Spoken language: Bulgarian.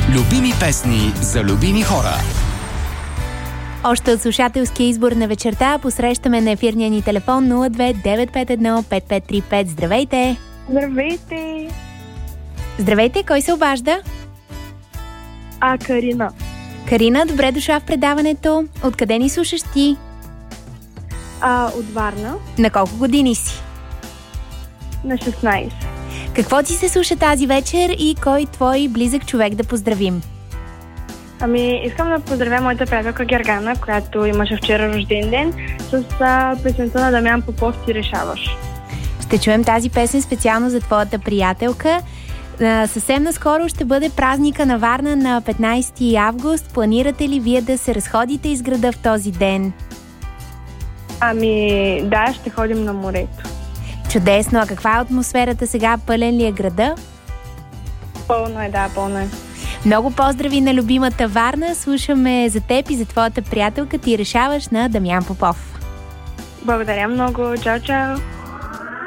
Любими песни за любими хора. Още от слушателския избор на вечерта посрещаме на ефирния ни телефон 02-951-5535. Здравейте! Здравейте! Здравейте, кой се обажда? Карина. Карина, добре дошла в предаването. Откъде ни слушаш ти? От Варна. На колко години си? На 16. Какво ти се слуша тази вечер и кой твой близък човек да поздравим? Искам да поздравя моята приятелка Гергана, която имаше вчера рожден ден, с песента на Дамян Попов "Ти решаваш". Ще чуем тази песен специално за твоята приятелка. Съвсем наскоро ще бъде празника на Варна на 15 август. Планирате ли вие да се разходите из града в този ден? Да, ще ходим на морето. Чудесно! А каква е атмосферата сега? Пълен ли е града? Пълно е, да, пълно е. Много поздрави на любимата Варна. Слушаме за теб и за твоята приятелка "Ти решаваш" на Дамян Попов. Благодаря много. Чао, чао!